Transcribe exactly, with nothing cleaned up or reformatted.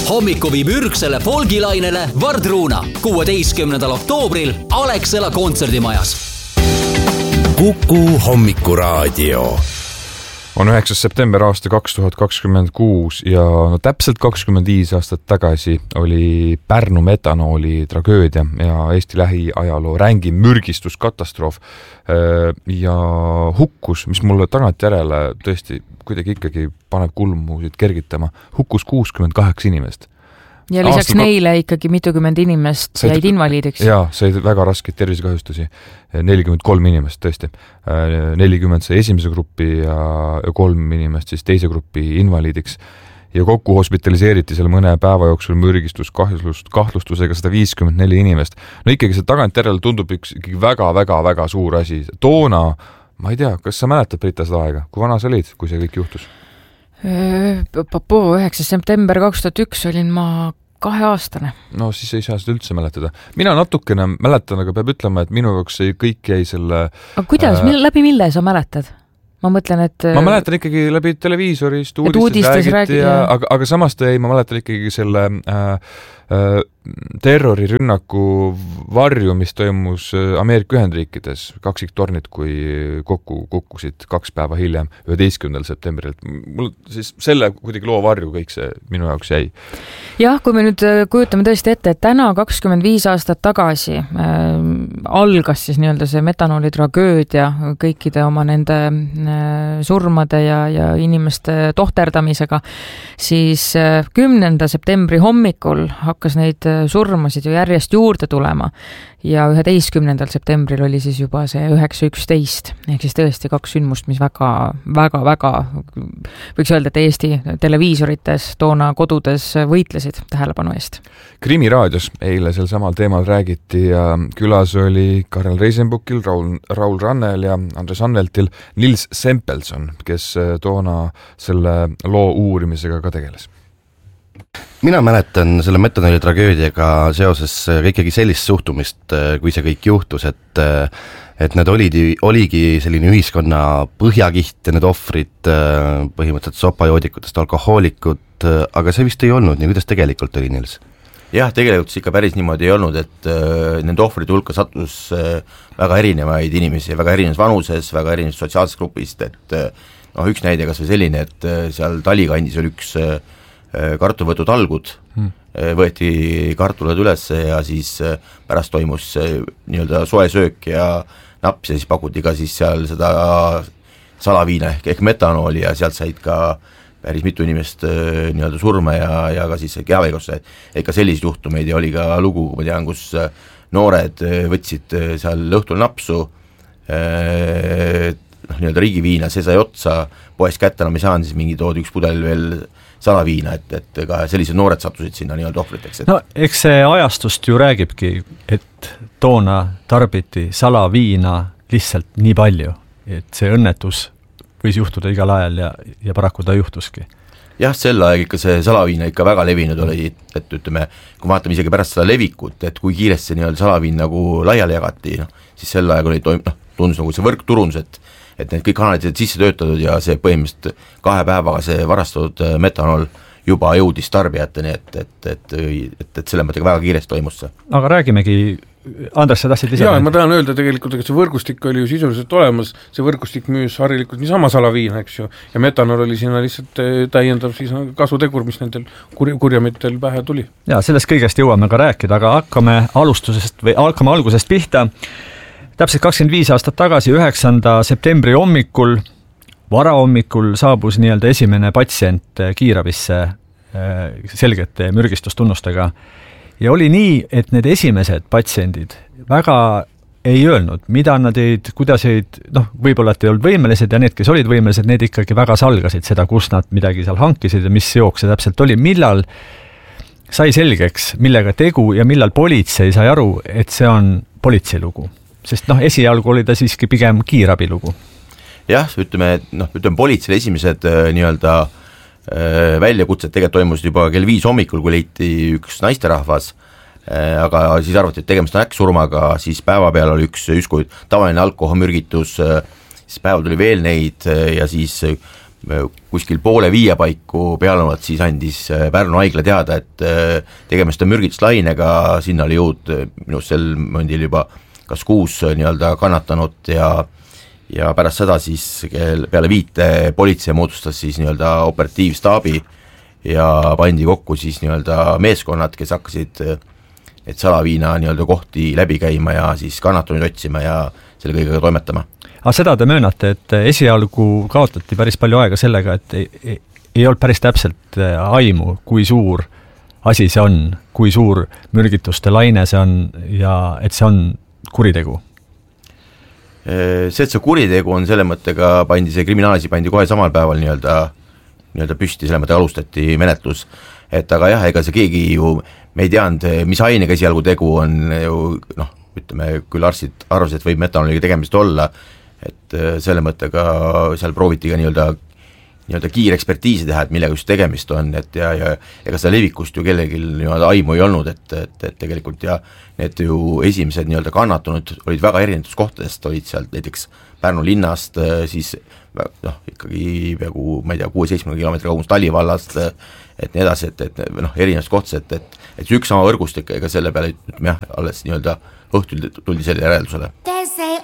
Hommiku viib ürgsele folgilainele Vardruuna kuueteistkümnendal oktoobril Alexela kontserdimajas. Kuku Hommikuraadio. On üheksas september aasta kaks tuhat kakskümmend kuus ja no täpselt kakskümmend viis aastat tagasi oli Pärnu metanooli tragöödia ja Eesti lähiajaloo rängi mürgistuskatastroof ja hukkus, mis mulle tagantjärele tõesti kuidagi ikkagi paneb kulmusid kergitama, hukkus kuuskümmend kaheksa inimest. Ja lisaks Aastal... neile ikkagi mitukümmend inimest said, jäid invaliidiks. Jaa, said väga raskeid tervisekahjustusi. nelikümmend kolm inimest tõesti. nelikümmend sai esimese gruppi ja kolm inimest siis teise gruppi invaliidiks. Ja kokku hospitaliseeriti seal mõne päeva jooksul mürgistus kahtlust, kahtlustusega sada viiskümmend neli inimest. No ikkagi see tagantjärele tundub üks ikkagi väga-väga-väga suur asi. Toona, ma ei tea, kas sa mäletad, Brita, seda aega? Kui vana sa olid, kui see kõik juhtus? Papoo, üheksas september kaks tuhat üks olin ma kaheaastane. No siis ei saa seda üldse mäletada. Mina natukene mäletan, aga peab ütlema, et minu jaoks ei kõik jäi selle... Aga kuidas? Äh... Läbi mille sa mäletad? Ma mõtlen, et... Ma mäletan ikkagi läbi televiisorist, uudistes, uudistes räägiti, räägi, ja, aga, aga samas ta jäi, ma mäletan ikkagi selle äh, äh, terrorirünnaku varju, mis toimus Ameerika Ühendriikides, kaksiktornid, kui kokku kukkusid kaks päeva hiljem, üheteistkümnendal septembril. Mul siis selle kuidagi loo varju kõik see minu jaoks jäi. Jah, kui me nüüd kujutame tõesti ette, et täna kakskümmend viis aastat tagasi äh, algas siis nii-öelda see metanooli tragöödia kõikide oma nende äh, surmade ja, ja inimeste tohterdamisega, siis äh, kümnenda septembri hommikul hakkas neid surmasid ju järjest juurde tulema ja üheteistkümnendal septembril oli siis juba see üheksa üksteist, ehk siis tõesti kaks sündmust, mis väga, väga, väga võiks öelda, et Eesti televiisorites toona kodudes võitlesid tähelepanu eest. Krimi raadios eile sel samal teemal räägiti ja külas oli Karel Reisenbukil, Raul, Raul Rannel ja Andres Anveltil Nils Sempelson, kes toona selle loo uurimisega ka tegeles. Mina mäletan selle metanooli tragöödiaga seoses ikkagi sellist suhtumist, kui see kõik juhtus, et, et need olid, oligi selline ühiskonna põhjakiht ja need ohvrid põhimõtteliselt sopajoodikutest, alkohoolikud, aga see vist ei olnud nii, kuidas tegelikult oli, Nils? Jah, tegelikult ikka päris niimoodi ei olnud, et äh, nende ohvride hulka sattus äh, väga erinevaid inimesi, väga erinevas vanuses, väga erinevas sotsiaalsest grupist, et äh, noh, üks näide kas või selline, et äh, seal Talikandis oli üks äh, kartulivõtu talgud, hmm. võeti kartulad üles ja siis pärast toimus nii-öelda soe söök ja naps ja siis pakuti ka siis seal seda salaviina ehk, ehk metanooli ja sealt said ka päris mitu inimest nii-öelda surma ja, ja ka siis kehaveigusse, et ka selliseid juhtumeid ja oli ka lugu, ma tean, kus noored võtsid seal õhtul napsu, noh, nii-öelda riigiviina, see sai otsa, poest kätte enam ei saanud, siis mingi toodi üks pudel veel salaviina, et, et ka sellised noored sattusid sinna nii-öelda ohvriteks. Et... No eks see ajastust ju räägibki, et toona tarbiti salaviina lihtsalt nii palju, et see õnnetus võis juhtuda igal ajal ja, ja paraku ta juhtuski. Jah, sel aeg ikka see salaviina ikka väga levinud oli, et ütleme, kui vaatame isegi pärast seda levikut, et kui kiiresti see nii-öelda salaviin nagu laiali jagati, no, siis sel aeg oli toim, noh, tundus nagu see võrkturundus, et et need kõik kanalid sisse töötatud ja see põhimõtteliselt kahe päevaga see varastatud metanool juba jõudis tarbijateni, et, et, et, et, et selle mõttega väga kiiresti toimus see. Aga räägimegi, Andres, sa tahtsid lisada? Jaa, ma tahan öelda tegelikult, et see võrgustik oli ju sisuliselt olemas, see võrgustik müüs harilikult niisama salaviina, eks ju, ja metanool oli sinna lihtsalt täiendav siis kasutegur, mis nendel kur- kurjamitel pähe tuli. Jaa, sellest kõigest jõuame ka rääkida, aga hakkame alustusest või hakkame algusest pihta. Täpselt kakskümmend viis aastat tagasi, üheksanda septembri hommikul, varahommikul saabus nii-öelda esimene patsient kiirabisse selgete mürgistustunnustega. Ja oli nii, et need esimesed patsiendid väga ei öelnud, mida nad eid, kuidas eid, noh, võib-olla et ei olnud võimelised ja need, kes olid võimelised, need ikkagi väga salgasid seda, kus nad midagi seal hankisid ja mis jook see täpselt oli. Millal sai selgeks, millega tegu ja millal politsei sai aru, et see on politseilugu? Sest noh, esialgu oli ta siiski pigem kiirabilugu. Jah, ütleme, noh, ütleme politseile esimesed äh, nii-öelda äh, väljakutsed tegelikult toimusid juba kell viis hommikul, kui leiti üks naisterahvas, äh, aga siis arvati, et tegemist on äkksurmaga, siis päeva peal oli üks justkui tavaline alkoholmürgitus, äh, siis päeval tuli veel neid äh, ja siis kuskil poole viie paiku pealunult, siis andis Pärnu haigla teada, et tegemist on mürgituslainega, sinna oli jõud minu sel momendil juba kas kuus nii-öelda kannatanut ja ja pärast seda siis peale viite politsei moodustas siis nii-öelda operatiivstaabi ja pandi kokku siis nii-öelda meeskonnad, kes hakkasid et salaviina nii-öelda kohti läbi käima ja siis kannatunuid otsima ja selle kõigega toimetama. Aga seda te möönate, et esialgu kaotati päris palju aega sellega, et ei, ei, ei olnud päris täpselt aimu, kui suur asi see on, kui suur mürgituste laine see on ja et see on kuritegu? See, et see kuritegu on selle mõttega, pandi see kriminaalisi pandi kohe samal päeval nii-öelda, nii-öelda püsti, selle mõttega alustati menetlus, et aga jah, ega see keegi ju, me ei teanud, mis ainega esialgu tegu on ju, noh, ütleme, küll arstid arvasid, et võib metanoliga tegemist olla, et selle mõttega seal prooviti ka nii-öelda, nii-öelda kiirekspertiisi teha, et millega just tegemist on, et ja, ja ega seda levikust ju kellelgi nii-öelda aimu ei olnud, et, et, et tegelikult ja need ju esimesed nii-öelda kannatunud olid väga erinevates kohtadest, olid sealt näiteks Pärnu linnast, siis noh, ikkagi peaaegu, ma ei tea, kuue-seitsme kilomeetri kaugus Talivallast, et nii edasi, et, et noh, erinevast kohtas, et, et, et üks sama võrgustik, ega selle peale ütleme jah, alles nii-öelda õhtul tuldi selle järeldusele.